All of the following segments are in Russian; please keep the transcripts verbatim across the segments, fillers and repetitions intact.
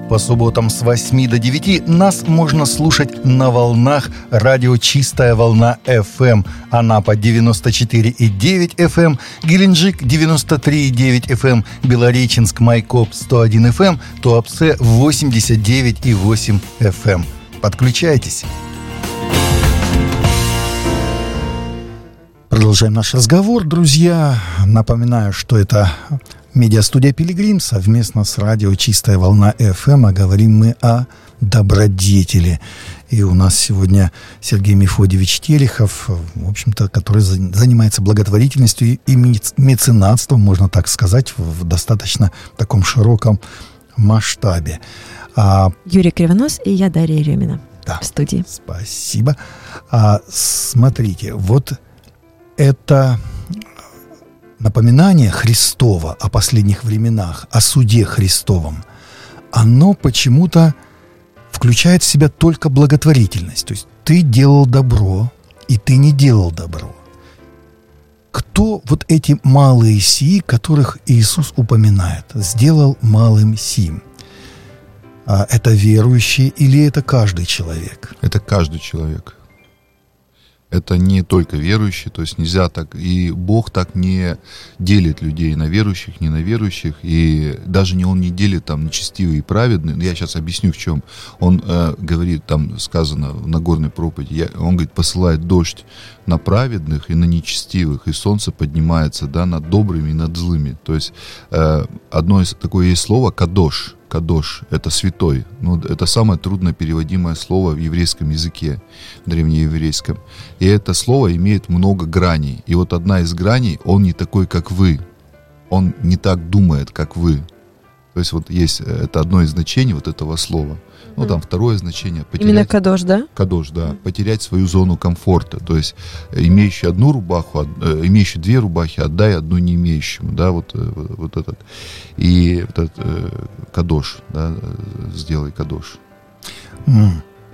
По субботам с восьми до девяти нас можно слушать на волнах радио «Чистая волна эф эм». Анапа девяносто четыре и девять эф эм, Геленджик девяносто три и девять эф эм, Белореченск, Майкоп сто один эф эм, Туапсе восемьдесят девять и восемь эф эм. Подключайтесь. Продолжаем наш разговор, друзья. Напоминаю, что это медиастудия «Пилигрим» совместно с радио «Чистая волна эф эм», а говорим мы о добродетели. И у нас сегодня Сергей Мефодьевич Терехов, в общем-то, который занимается благотворительностью и меценатством, можно так сказать, в достаточно таком широком масштабе. А... Юрий Кривонос и я, Дарья Еремина, да, в студии. Спасибо. А, смотрите, вот это напоминание Христова о последних временах, о суде Христовом, оно почему-то включает в себя только благотворительность. То есть ты делал добро, и ты не делал добро. Кто вот эти малые сии, которых Иисус упоминает, сделал малым сим? А это верующий или это каждый человек? Это каждый человек. Это не только верующие, то есть нельзя так, и Бог так не делит людей на верующих, не на верующих, и даже не Он не делит там нечестивые и праведные. Я сейчас объясню в чем. Он э, говорит, там сказано в Нагорной проповеди, я, он говорит, посылает дождь на праведных и на нечестивых, и солнце поднимается, да, над добрыми и над злыми. То есть э, одно из такое есть слово «кадош». Кадош — это святой. Ну, это самое трудно переводимое слово в еврейском языке, в древнееврейском. И это слово имеет много граней. И вот одна из граней, он не такой, как вы. Он не так думает, как вы. То есть вот есть, это одно из значений вот этого слова. Ну, там второе значение. Потерять, именно кадош, да? Кадош, да. Потерять свою зону комфорта. То есть, имеющий одну рубаху, э, имеющий две рубахи, отдай одну не имеющему. Да, вот, э, вот этот. И вот этот э, кадош, да, сделай кадош. Mm.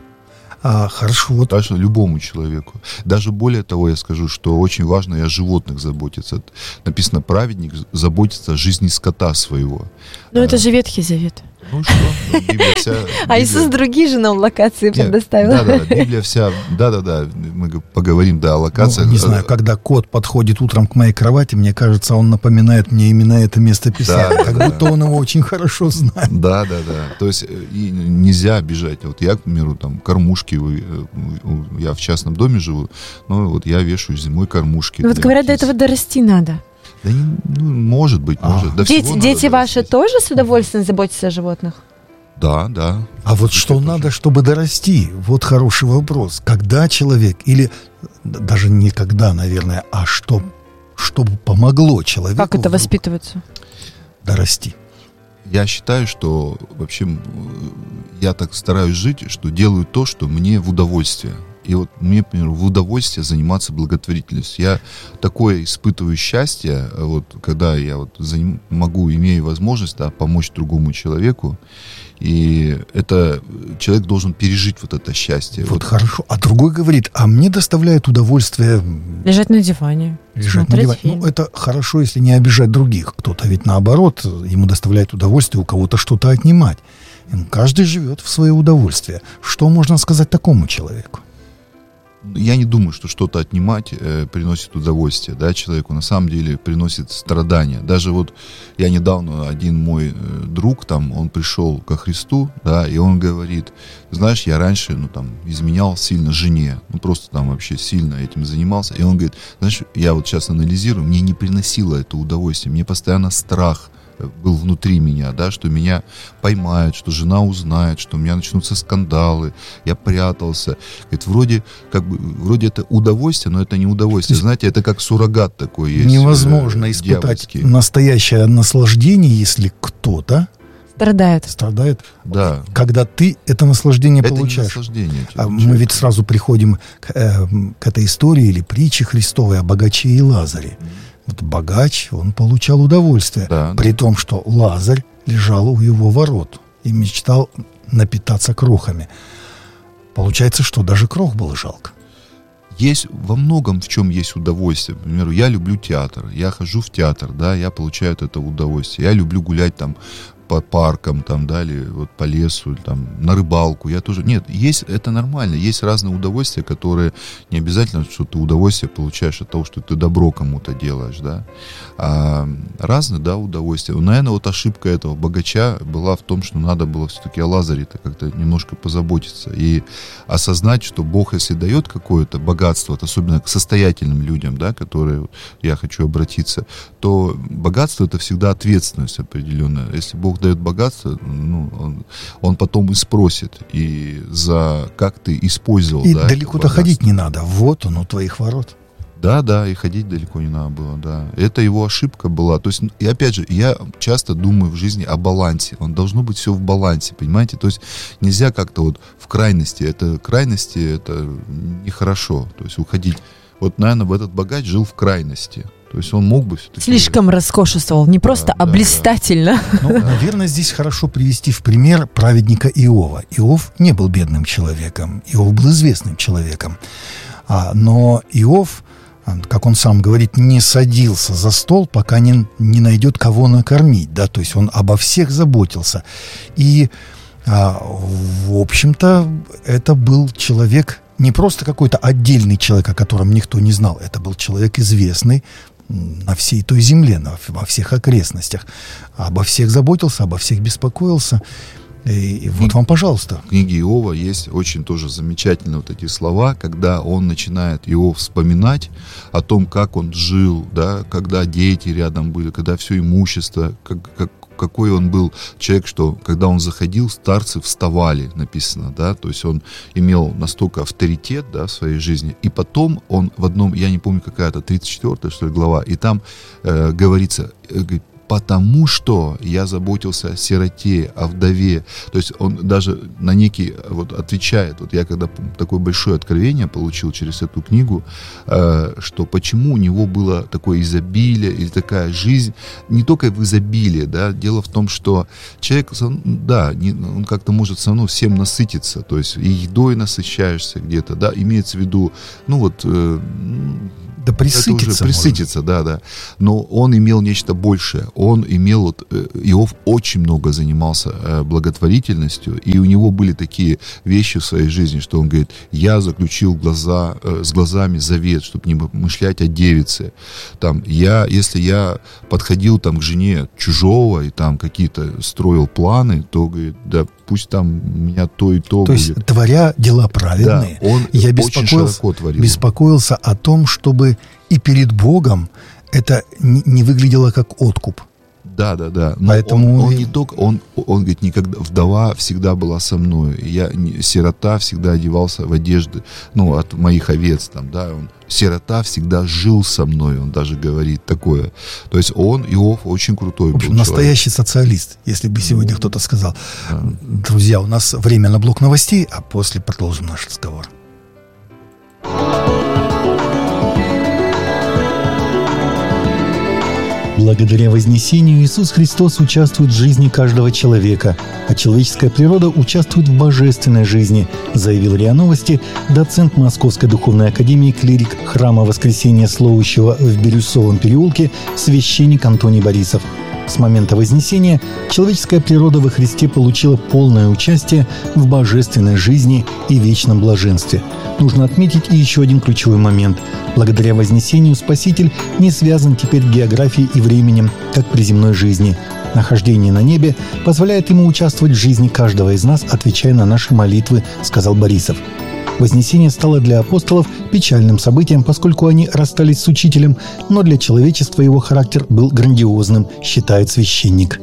А, хорошо. Вот. Даже любому человеку. Даже более того, я скажу, что очень важно и о животных заботиться. Написано, праведник заботится о жизни скота своего. Но а, это же Ветхий Завет. Ну что, ну, Библия вся... Библия... А Иисус другие же нам локации Нет, предоставил. Да-да, Библия вся... Да-да-да, мы поговорим, да, о локациях. Ну, не знаю, когда кот подходит утром к моей кровати, мне кажется, он напоминает мне именно это место Писания. Да, как да, будто да. Он его очень хорошо знает. Да-да-да. То есть и нельзя обижать. Вот я, к примеру, там, кормушки, я в частном доме живу, но вот я вешаю зимой кормушки. Ну, вот говорят, птиц. До этого дорасти надо. Да не, ну, может быть, а. может. До дети дети ваши тоже с удовольствием заботятся о животных? Да, да. А вот что тоже. Надо, чтобы дорасти? Вот хороший вопрос. Когда человек, или даже не когда, наверное, а что, чтобы помогло человеку... Как это воспитывается? Дорасти. Я считаю, что вообще я так стараюсь жить, что делаю то, что мне в удовольствие. И вот мне, например, в удовольствие заниматься благотворительностью. Я такое испытываю счастье, вот, когда я вот заним, могу, имею возможность, да, помочь другому человеку. И это человек должен пережить вот это счастье. Вот, вот хорошо. А другой говорит, а мне доставляет удовольствие... Лежать на диване. Лежать на диване. Фильм. Ну, это хорошо, если не обижать других. Кто-то ведь наоборот, ему доставляет удовольствие у кого-то что-то отнимать. Каждый живет в свое удовольствие. Что можно сказать такому человеку? Я не думаю, что что-то отнимать э, приносит удовольствие, да, человеку. На самом деле приносит страдания. Даже вот я недавно, один мой э, друг, там, он пришел ко Христу, да, и он говорит, знаешь, я раньше, ну, там, изменял сильно жене, ну, просто там вообще сильно этим занимался. И он говорит, знаешь, я вот сейчас анализирую, мне не приносило это удовольствие, мне постоянно страх был внутри меня, да, что меня поймают, что жена узнает, что у меня начнутся скандалы, я прятался. Говорит, вроде, как бы, вроде это удовольствие, но это не удовольствие. Знаете, это как суррогат такой есть. Невозможно испытать дьявольский. Настоящее наслаждение, если кто-то страдает. Страдает. Да. Когда ты это наслаждение это получаешь. Не наслаждение, а мы ведь сразу приходим к, э, к этой истории или притче Христовой о богаче и Лазаре. Вот богач, он получал удовольствие, да, при да. том, что Лазарь лежал у его ворот и мечтал напитаться крохами. Получается, что даже крох было жалко. Есть во многом в чем есть удовольствие. К примеру, я люблю театр, я хожу в театр, да, я получаю от этого удовольствие. Я люблю гулять там по паркам, там, да, или вот по лесу, или, там, на рыбалку. Я тоже... Нет, есть, это нормально. Есть разные удовольствия, которые не обязательно, что ты удовольствие получаешь от того, что ты добро кому-то делаешь, да. А разные, да, удовольствия. Наверное, вот ошибка этого богача была в том, что надо было все-таки о Лазаре-то как-то немножко позаботиться и осознать, что Бог, если дает какое-то богатство, особенно к состоятельным людям, да, которые я хочу обратиться, то богатство — это всегда ответственность определенная. Если Бог дает богатство, ну, он, он потом и спросит, и за как ты использовал. И да, далеко-то ходить не надо. Вот он у твоих ворот. Да, да, и ходить далеко не надо было, да. Это его ошибка была. То есть, и опять же, я часто думаю в жизни о балансе. Он должно быть все в балансе, понимаете? То есть нельзя как-то вот в крайности. Это крайности, это нехорошо. То есть уходить. Вот, наверное, этот богач жил в крайности. То есть он мог бы все-таки... Слишком роскошествовал, не просто, да, а да, блистательно. Ну, да. Наверное, здесь хорошо привести в пример праведника Иова. Иов не был бедным человеком. Иов был известным человеком. А, но Иов, как он сам говорит, не садился за стол, пока не, не найдет кого накормить. Да? То есть он обо всех заботился. И, а, в общем-то, это был человек... Не просто какой-то отдельный человек, о котором никто не знал. Это был человек известный на всей той земле, на, во всех окрестностях. Обо всех заботился, обо всех беспокоился. И, и вот вам, пожалуйста. В книге Иова есть очень тоже замечательные вот эти слова, когда он начинает Иов вспоминать о том, как он жил, да, когда дети рядом были, когда все имущество, как, как какой он был человек, что когда он заходил, старцы вставали, написано, да, то есть он имел настолько авторитет, да, в своей жизни, и потом он в одном, я не помню, какая-то тридцать четвёртая, что ли, глава, и там э, говорится, э, говорит, потому что я заботился о сироте, о вдове. То есть он даже на некий, вот отвечает, вот я когда такое большое откровение получил через эту книгу, э, что почему у него было такое изобилие или такая жизнь, не только в изобилии, да, дело в том, что человек, да, не, он как-то может все равно всем насытиться, то есть и едой насыщаешься где-то, да, имеется в виду, ну вот... Э, Да присытиться. Присытиться, да, да. Но он имел нечто большее. Он имел, вот, Иов очень много занимался благотворительностью, и у него были такие вещи в своей жизни, что он говорит, я заключил глаза, с глазами завет, чтобы не помышлять о девице. Там, я, если я подходил там, к жене чужого и там какие-то строил планы, то, говорит, да, пусть там меня то и то, то будет. есть, творя дела праведные, да, он я очень беспокоился, широко творил. беспокоился о том, чтобы и перед Богом это не, не выглядело как откуп. Да, да, да. Но Поэтому он, он и... не только, он, он говорит, никогда, вдова всегда была со мной. Я, не, сирота всегда одевался в одежды, ну, от моих овец там, да. Он, сирота всегда жил со мной, он даже говорит такое. То есть он, Иов, очень крутой в общем, был настоящий человек. Социалист, если бы сегодня ну, кто-то сказал. Да. Друзья, у нас время на блок новостей, а после продолжим наш разговор. Благодаря Вознесению Иисус Христос участвует в жизни каждого человека, а человеческая природа участвует в божественной жизни, заявил РИА Новости доцент Московской духовной академии, клирик Храма Воскресения Словущего в Бирюсовом переулке, священник Антоний Борисов. С момента Вознесения человеческая природа во Христе получила полное участие в божественной жизни и вечном блаженстве. Нужно отметить и еще один ключевой момент. Благодаря Вознесению Спаситель не связан теперь географией и временем, как при земной жизни. Нахождение на небе позволяет ему участвовать в жизни каждого из нас, отвечая на наши молитвы, сказал Борисов. Вознесение стало для апостолов печальным событием, поскольку они расстались с учителем, но для человечества его характер был грандиозным, считает священник.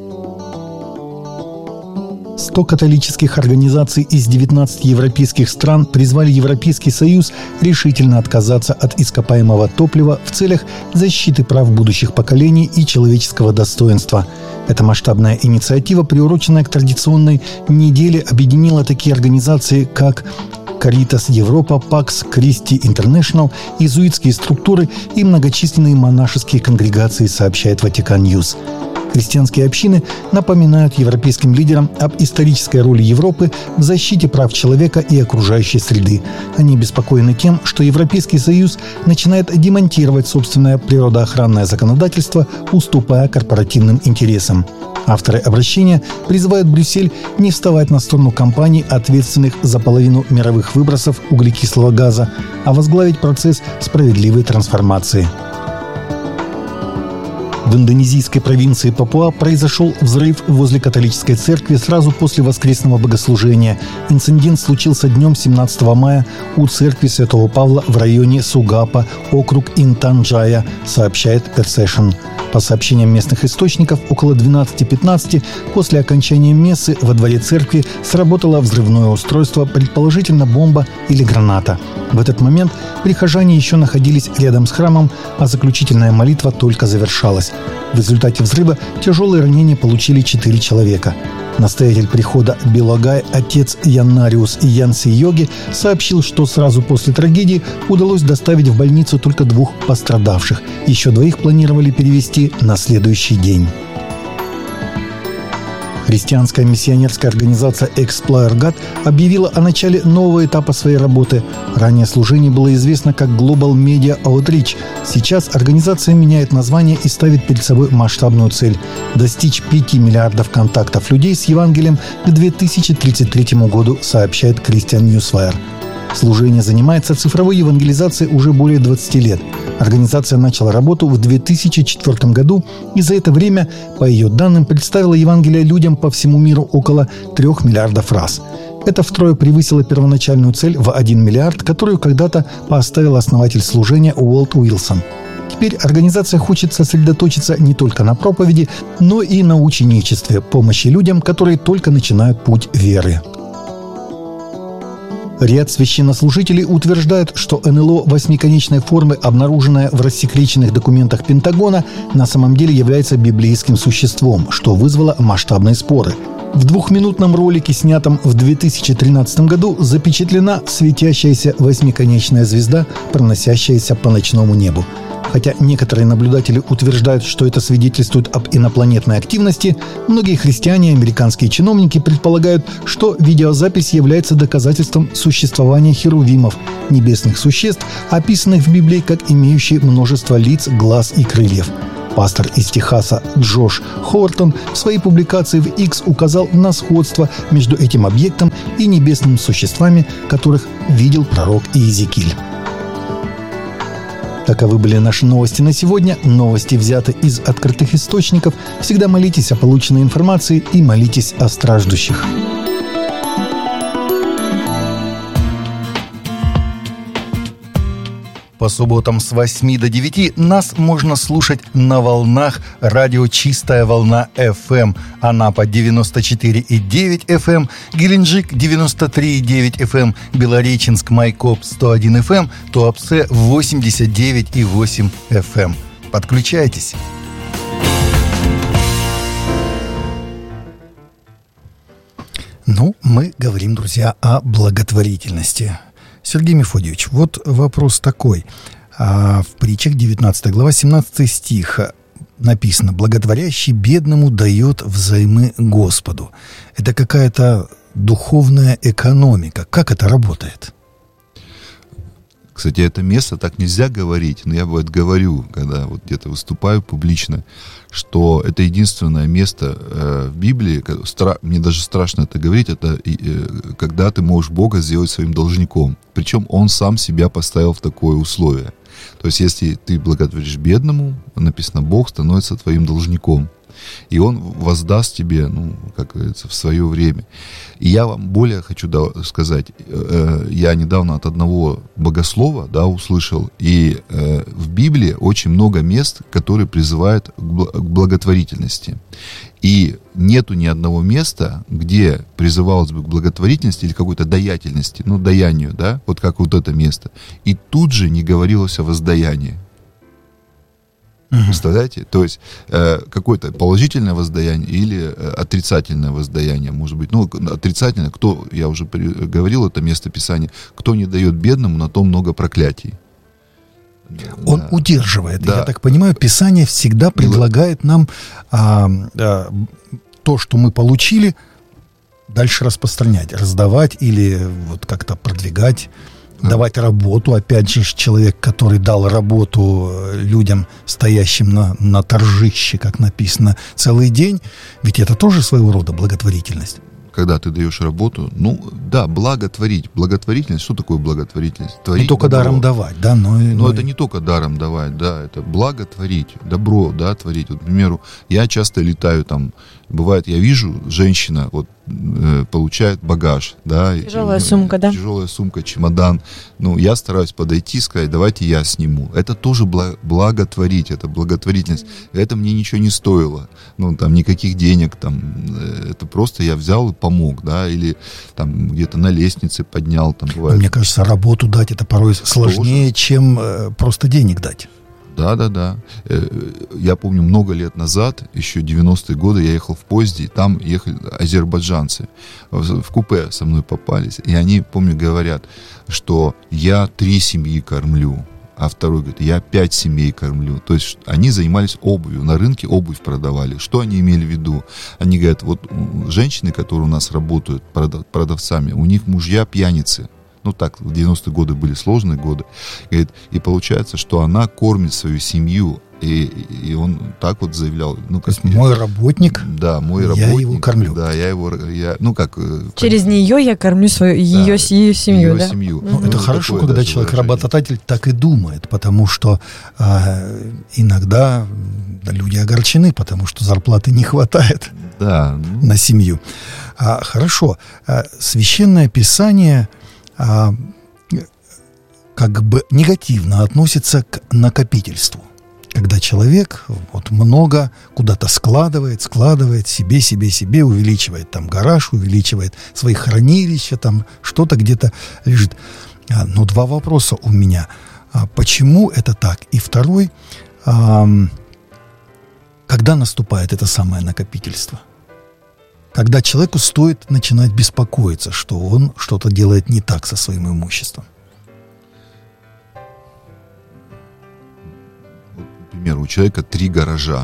сто католических организаций из девятнадцати европейских стран призвали Европейский Союз решительно отказаться от ископаемого топлива в целях защиты прав будущих поколений и человеческого достоинства. Эта масштабная инициатива, приуроченная к традиционной неделе, объединила такие организации, как Caritas Европа, Пакс Кристи Интернешнл, иезуитские структуры и многочисленные монашеские конгрегации, сообщает Ватикан Ньюс. Христианские общины напоминают европейским лидерам об исторической роли Европы в защите прав человека и окружающей среды. Они обеспокоены тем, что Европейский Союз начинает демонтировать собственное природоохранное законодательство, уступая корпоративным интересам. Авторы обращения призывают Брюссель не вставать на сторону компаний, ответственных за половину мировых выбросов углекислого газа, а возглавить процесс справедливой трансформации. В индонезийской провинции Папуа произошел взрыв возле католической церкви сразу после воскресного богослужения. Инцидент случился днем семнадцатого мая у церкви Святого Павла в районе Сугапа, округ Интан-Джая, сообщает Персешн. По сообщениям местных источников, около двенадцати пятнадцати после окончания мессы во дворе церкви сработало взрывное устройство, предположительно бомба или граната. В этот момент прихожане еще находились рядом с храмом, а заключительная молитва только завершалась. В результате взрыва тяжелые ранения получили четыре человека. Настоятель прихода Белогай, отец Яннариус и Янси Йоги, сообщил, что сразу после трагедии удалось доставить в больницу только двух пострадавших. Еще двоих планировали перевезти на следующий день. Христианская миссионерская организация Explorer God объявила о начале нового этапа своей работы. Ранее служение было известно как Global Media Outreach. Сейчас организация меняет название и ставит перед собой масштабную цель – достичь пяти миллиардов контактов людей с Евангелием к две тысячи тридцать третьему году, сообщает Christian Newswire. Служение занимается цифровой евангелизацией уже более двадцати лет. Организация начала работу в две тысячи четвёртом году и за это время, по ее данным, представила Евангелие людям по всему миру около трех миллиардов раз. Это втрое превысило первоначальную цель в один миллиард, которую когда-то поставил основатель служения Уолт Уилсон. Теперь организация хочет сосредоточиться не только на проповеди, но и на ученичестве, помощи людям, которые только начинают путь веры. Ряд священнослужителей утверждают, что эн эл о восьмиконечной формы, обнаруженное в рассекреченных документах Пентагона, на самом деле является библейским существом, что вызвало масштабные споры. В двухминутном ролике, снятом в две тысячи тринадцатом году, запечатлена светящаяся восьмиконечная звезда, проносящаяся по ночному небу. Хотя некоторые наблюдатели утверждают, что это свидетельствует об инопланетной активности, многие христиане и американские чиновники предполагают, что видеозапись является доказательством существования херувимов, небесных существ, описанных в Библии как имеющие множество лиц, глаз и крыльев. Пастор из Техаса Джош Хортон в своей публикации в X указал на сходство между этим объектом и небесными существами, которых видел пророк Иезекииль. Таковы были наши новости на сегодня. Новости взяты из открытых источников. Всегда молитесь о полученной информации и молитесь о страждущих. По субботам с восьми до девяти нас можно слушать на волнах радио «Чистая волна эф эм». Анапа девяносто четыре и девять эф эм, Геленджик девяносто три и девять эф эм, Белореченск Майкоп сто один эф эм, Туапсе восемьдесят девять и восемь эф эм. Подключайтесь. Ну, мы говорим, друзья, о благотворительности. Сергей Мефодьевич, вот вопрос такой. В притчах девятнадцатой глава, семнадцатый стих написано: «Благотворящий бедному дает взаймы Господу». Это какая-то духовная экономика. Как это работает? Кстати, это место так нельзя говорить, но я вот говорю, когда вот где-то выступаю публично, что это единственное место э, в Библии, стра- мне даже страшно это говорить, это э, когда ты можешь Бога сделать своим должником. Причем Он сам себя поставил в такое условие. То есть, если ты благотворишь бедному, написано, Бог становится твоим должником. И Он воздаст тебе, ну, как говорится, в свое время. И я вам более хочу да, сказать, э, я недавно от одного богослова, да, услышал, и э, в Библии очень много мест, которые призывают к благотворительности. И нету ни одного места, где призывалось бы к благотворительности или какой-то даятельности, ну, даянию, да, вот как вот это место. И тут же не говорилось о воздаянии. Представляете? То есть э, какое-то положительное воздаяние или э, отрицательное воздаяние, может быть. Ну, отрицательное, кто, я уже при, говорил, это место Писания, кто не дает бедному, на то много проклятий. Он да. удерживает. Да. Я так понимаю, Писание всегда предлагает нам а, а, то, что мы получили, дальше распространять, раздавать или вот как-то продвигать. давать работу. Опять же, человек, который дал работу людям, стоящим на, на торжище, как написано, целый день, ведь это тоже своего рода благотворительность. Когда ты даешь работу, ну, да, благотворить. Благотворительность, что такое благотворительность? Творить не только добро. даром давать, да, но... Но но... это не только даром давать, да, это благотворить, добро, да, творить. Вот, к примеру, я часто летаю там, бывает, я вижу, женщина вот э, получает багаж, да. Тяжелая и, сумка, да? Тяжелая сумка, чемодан. Ну, я стараюсь подойти и сказать, давайте я сниму. Это тоже бла- благотворить, это благотворительность. Это мне ничего не стоило. Ну, там, никаких денег, там, э, это просто я взял и помог, да, или там где-то на лестнице поднял, там, бывает. Мне кажется, работу дать это порой сложнее, тоже. чем э, просто денег дать. Да, да, да. Я помню, много лет назад, еще девяностые годы, я ехал в поезде, и там ехали азербайджанцы. В купе со мной попались. И они, помню, говорят, что я три семьи кормлю, а второй говорит, я пять семей кормлю. То есть они занимались обувью, на рынке обувь продавали. Что они имели в виду? Они говорят, вот женщины, которые у нас работают продавцами, у них мужья пьяницы. Ну так, в девяностые годы были сложные годы. Говорит, и получается, что она кормит свою семью. И, и он так вот заявлял. Ну, как, мой работник, да, мой я работник, его кормлю. Да, я его, я, ну как... Через нее я кормлю свою, ее, да, ее семью, ее да? семью. Ну, ну, это хорошо, когда человек, выражение. работодатель, так и думает, потому что э, иногда да, люди огорчены, потому что зарплаты не хватает да, ну... на семью. А, хорошо. А, Священное Писание... А, как бы негативно относится к накопительству. Когда человек вот много куда-то складывает, складывает себе, себе, себе, увеличивает там гараж, увеличивает свои хранилища, там что-то где-то лежит. А, но два вопроса у меня. А, почему это так? И второй, а, когда наступает это самое накопительство? Когда человеку стоит начинать беспокоиться, что он что-то делает не так со своим имуществом. Вот, например, у человека три гаража.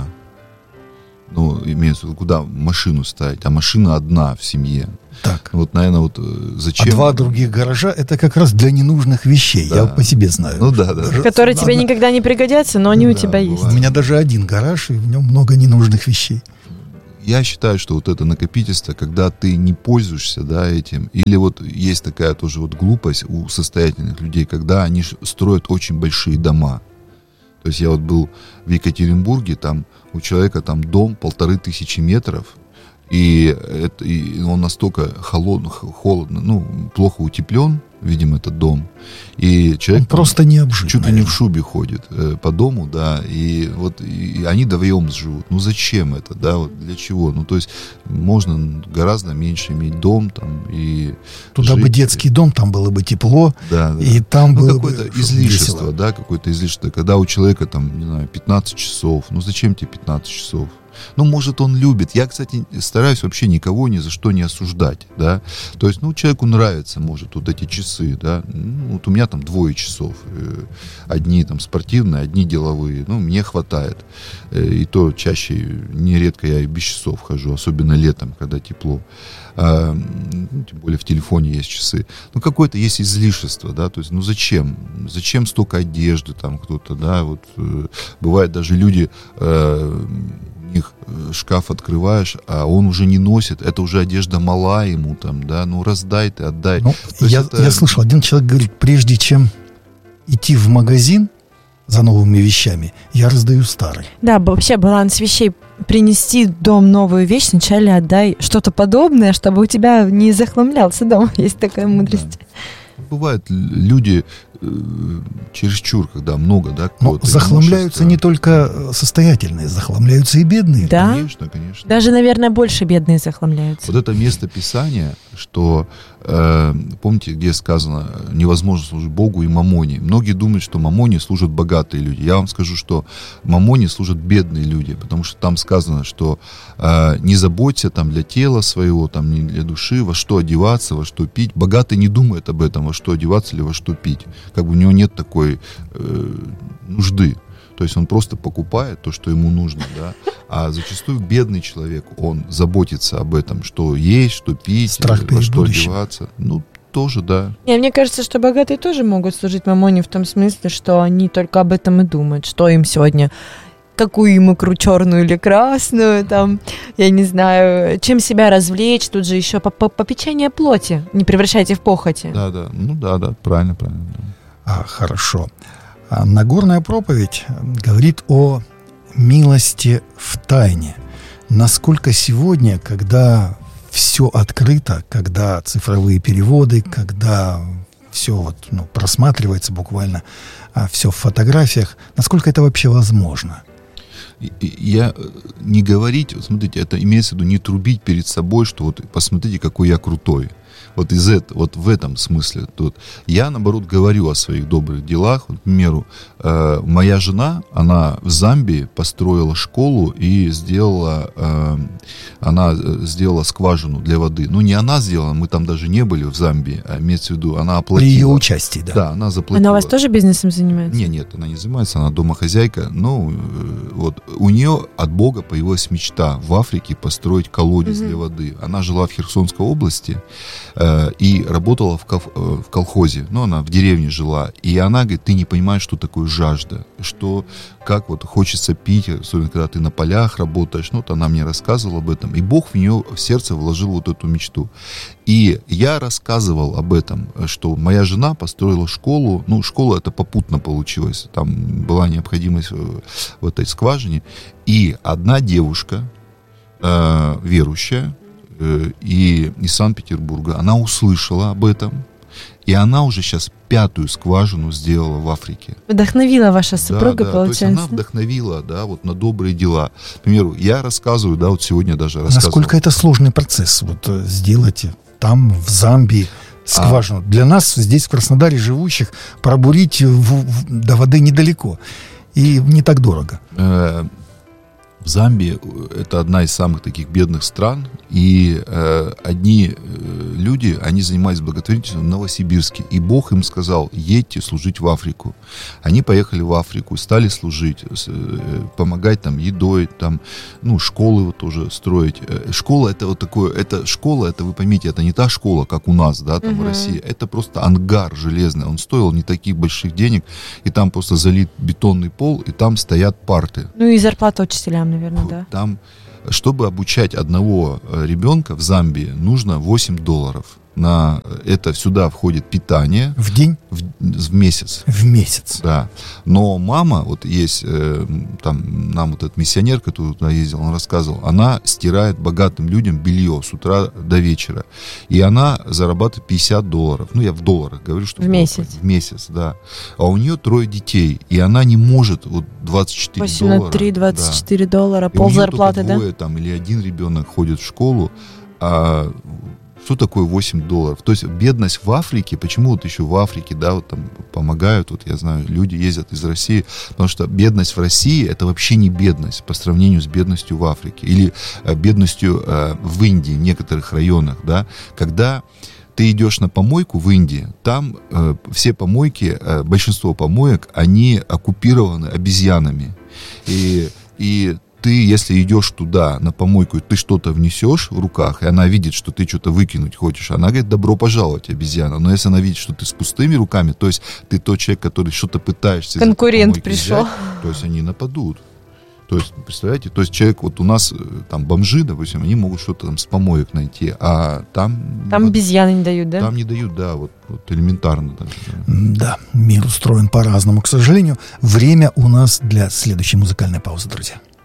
Ну, имеется в виду, куда машину ставить, а машина одна в семье. Так. Вот, наверное, вот зачем... А два других гаража — это как раз для ненужных вещей, да. Я по себе знаю. Ну да, да. Которые тебе Одна... никогда не пригодятся, но они да, у тебя бывает. есть. У меня даже один гараж, и в нем много ненужных вещей. Я считаю, что вот это накопительство, когда ты не пользуешься, да, этим, или вот есть такая тоже вот глупость у состоятельных людей, когда они строят очень большие дома. То есть я вот был в Екатеринбурге, там у человека там дом полторы тысячи метров, и, это, и он настолько холодно, холодно, ну, плохо утеплен, видимо, этот дом. И человек он просто не обжит, чуть ли наверное. не в шубе ходит э, по дому, да, и вот и они вдвоем живут. Ну зачем это, да, вот для чего? Ну то есть можно гораздо меньше иметь дом там и туда жить. бы детский дом, там было бы тепло, да, да. и там ну, было какое-то бы излишество, весело. да, какое-то излишество. Когда у человека там, не знаю, пятнадцать часов, ну зачем тебе пятнадцать часов? Ну, может, он любит. Я, кстати, стараюсь вообще никого ни за что не осуждать, да. То есть, ну, человеку нравится, может, вот эти часы, да. Ну, вот у меня там двое часов. Одни там спортивные, одни деловые. Ну, мне хватает. И то чаще, нередко я и без часов хожу, особенно летом, когда тепло. А, ну, тем более в телефоне есть часы. Ну, какое-то есть излишество, да. То есть, ну, зачем? Зачем столько одежды там кто-то, да. Вот бывает даже люди... у них шкаф открываешь, а он уже не носит, это уже одежда мала ему там, да, ну раздай ты, отдай. Ну, я, это... я слышал, один человек говорит, прежде чем идти в магазин за новыми вещами, я раздаю старые. Да, вообще баланс вещей. Принести в дом новую вещь, сначала отдай что-то подобное, чтобы у тебя не захламлялся дом. Есть такая мудрость. Да. Бывают люди э, чересчур, когда много, да, но захламляются не только состоятельные, захламляются и бедные. Да, конечно, конечно. Даже, наверное, больше бедные захламляются. Вот это место Писания, что, э, помните, где сказано, невозможно служить Богу и мамоне. Многие думают, что мамоне служат богатые люди. Я вам скажу, что мамоне служат бедные люди, потому что там сказано, что э, не заботься там для тела своего, там, не для души, во что одеваться, во что пить. Богатый не думает об этом, во что одеваться или во что пить. Как бы у него нет такой э, нужды. То есть он просто покупает то, что ему нужно, да. А зачастую бедный человек, он заботится об этом, что есть, что пить, Страх во перед что будущим. одеваться. Ну, тоже, да. Не, мне кажется, что богатые тоже могут служить мамоне в том смысле, что они только об этом и думают, что им сегодня, какую им икру, черную или красную, там, я не знаю, чем себя развлечь, тут же еще попечение плоти, не превращайте в похоти. Да, да, ну да, да, правильно, правильно. А, хорошо. А Нагорная проповедь говорит о милости в тайне. Насколько сегодня, когда все открыто, когда цифровые переводы, когда все вот, ну, просматривается буквально, а все в фотографиях, насколько это вообще возможно? Я не говорить, вот смотрите, это имеется в виду не трубить перед собой, что вот посмотрите, какой я крутой. Вот из этого, вот в этом смысле. Тут я, наоборот, говорю о своих добрых делах. Вот, к примеру, э, моя жена, она в Замбии построила школу и сделала, э, она сделала скважину для воды. Ну, не она сделала, мы там даже не были в Замбии, а имеется в виду, она оплатила. При ее участии, да. Да, она заплатила. Она у вас тоже бизнесом занимается? Нет, нет, она не занимается, она домохозяйка. Ну, э, вот, у нее от Бога появилась мечта в Африке построить колодец mm-hmm. для воды. Она жила в Херсонской области, и работала в, ков, в колхозе, ну, она в деревне жила, и она говорит, ты не понимаешь, что такое жажда, что, как вот хочется пить, особенно когда ты на полях работаешь, ну, вот она мне рассказывала об этом, и Бог в нее в сердце вложил вот эту мечту. И я рассказывал об этом, что моя жена построила школу, ну, школа это попутно получилось, там была необходимость в этой скважине, и одна девушка, э, верующая, и из Санкт-Петербурга, она услышала об этом, и она уже сейчас пятую скважину сделала в Африке. Вдохновила ваша супруга, да, да, получается? То есть она вдохновила, да, вот на добрые дела. К примеру, я рассказываю, да, вот сегодня даже рассказывал. Насколько это сложный процесс, вот сделать там, в Замбии, скважину. А. Для нас здесь, в Краснодаре живущих, пробурить в, в, до воды недалеко. И не так дорого. В Замбии это одна из самых таких бедных стран, и э, одни э, люди, они занимались благотворительностью в Новосибирске, и Бог им сказал, едьте служить в Африку. Они поехали в Африку, стали служить, э, помогать там едой, там, ну, школы вот тоже строить. Школа это вот такое, это школа, это вы поймите, это не та школа, как у нас, да, там uh-huh. в России, это просто ангар железный, он стоил не таких больших денег, и там просто залит бетонный пол, и там стоят парты. Ну и зарплата учителям, наверное, да. Там, чтобы обучать одного ребенка в Замбии, нужно восемь долларов. На это сюда входит питание. В день? В, в месяц. В месяц. Да. Но мама, вот есть, э, там, нам вот этот миссионер, который туда ездил, он рассказывал, она стирает богатым людям белье с утра до вечера. И она зарабатывает пятьдесят долларов. Ну, я в долларах говорю, что... В месяц. В месяц, да. А у нее трое детей, и она не может вот двадцать четыре восемь доллара. на три, двадцать четыре да. доллара, и пол зарплаты, да? Двое, там, или один ребенок ходит в школу, а что такое восемь долларов? То есть бедность в Африке, почему вот еще в Африке, да, вот там помогают, вот я знаю, люди ездят из России, потому что бедность в России это вообще не бедность по сравнению с бедностью в Африке или э, бедностью э, в Индии, в некоторых районах, да, когда ты идешь на помойку в Индии, там э, все помойки, э, большинство помоек, они оккупированы обезьянами, и, и ты, если идешь туда, на помойку, и ты что-то внесешь в руках, и она видит, что ты что-то выкинуть хочешь, она говорит, добро пожаловать, обезьяна. Но если она видит, что ты с пустыми руками, то есть ты тот человек, который что-то пытаешься... Конкурент пришел. Взять, то есть они нападут. То есть, представляете, то есть человек, вот у нас там бомжи, допустим, они могут что-то там с помоек найти, а там... Там вот, обезьяны не дают, да? Там не дают, да, вот, вот элементарно. Так, да. да, мир устроен по-разному, к сожалению. Время у нас для следующей музыкальной паузы, друзья.